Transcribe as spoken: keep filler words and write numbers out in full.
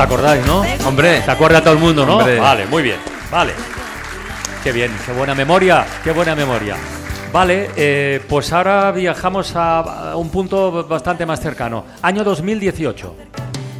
acordáis, ¿no? Hombre. ¿Se acuerda todo el mundo, no? Hombre. Vale, muy bien. Vale. Qué bien, qué buena memoria, qué buena memoria. Vale, eh, pues ahora viajamos a, a un punto bastante más cercano. Año dos mil dieciocho.